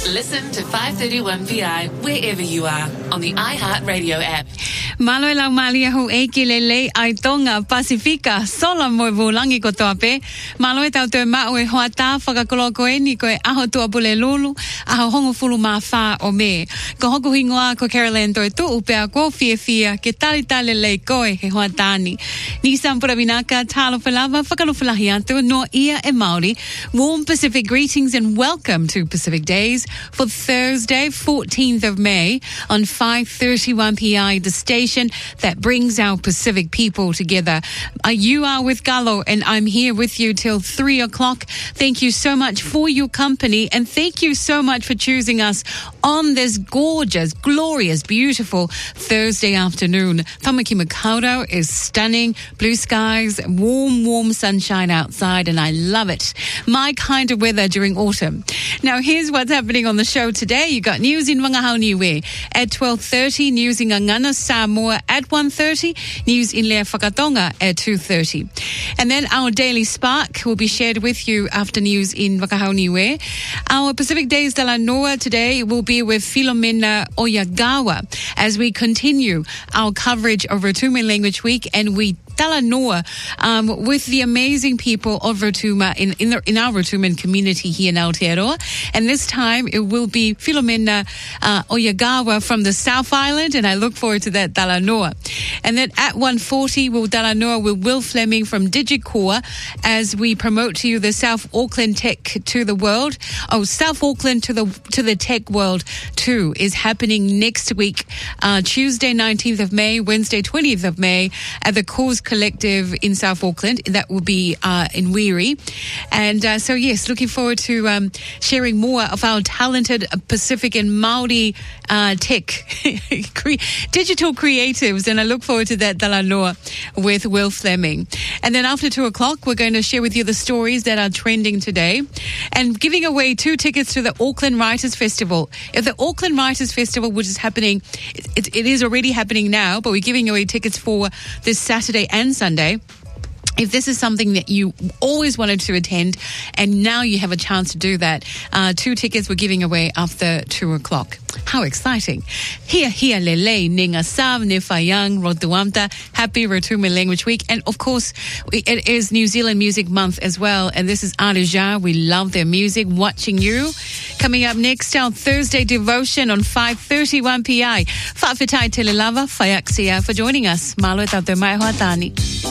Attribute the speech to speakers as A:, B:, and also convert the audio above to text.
A: Listen to 531PI wherever you are on the iHeartRadio app.
B: Malo lang malia ho ekilele ai tonga Pasifika sola mo volangi ko toape malo e tau te mau e hoata whakakoloko e ni koe aho tua pule lulu aho hongo fulu ma wha o me ko hoku hingoa ko Caroline toi tu upea ko fia ke tali tale lei koe he hoatani ni sampura vinaka talo whalava whakalofalahi atu no ia e Māori. Warm Pacific greetings and welcome to Pacific Days for Thursday 14th of May on 531PI, the station that brings our Pacific people together. You are with Gallo and I'm here with you till 3 o'clock. Thank you so much for your company and thank you so much for choosing us on this gorgeous, glorious, beautiful Thursday afternoon. Tamaki Makaurau is stunning, blue skies, warm sunshine outside and I love it. My kind of weather during autumn. Now here's what's happening on the show today. You got news in Wangahau Niue at 12:30, news in Ngana Samoa at 1:30, news in Lea Whakatonga at 2:30. And then our Daily Spark will be shared with you after news in Wangahau Niue. Our Pacific Days de la Noa today will be with Philomena Oyagawa as we continue our coverage of Rotuman Language Week and we Talanoa with the amazing people of Rotuma in our Rotuman community here in Aotearoa. And this time it will be Philomena Oyagawa from the South Island, and I look forward to that Talanoa. And then at 1:40 we'll Talanoa with Will Fleming from Digicore as we promote to you the South Auckland Tech to the world. Oh, South Auckland to the tech world too is happening next week, Tuesday 19th of May, Wednesday 20th of May at the Cause Collective in South Auckland. That will be in Wiri. And so yes, looking forward to sharing more of our talented Pacific and Māori tech digital creatives, and I look forward to that Talanoa with Will Fleming. And then after 2 o'clock we're going to share with you the stories that are trending today and giving away 2 tickets to the Auckland Writers Festival. If the Auckland Writers Festival, which is happening, it is already happening now, but we're giving away tickets for this Saturday and Sunday. If this is something that you always wanted to attend and now you have a chance to do that, 2 tickets we're giving away after 2 o'clock. How exciting. Hia lele, ninga sav, nefayang, rotuamta. Happy Rotuman Language Week. And of course, it is New Zealand Music Month as well. And this is Arija. We love their music. Watching you. Coming up next, our Thursday devotion on 531PI. Whawhetai Telelava, Whaiaksia for joining us. Malo e tau te mai hoatani.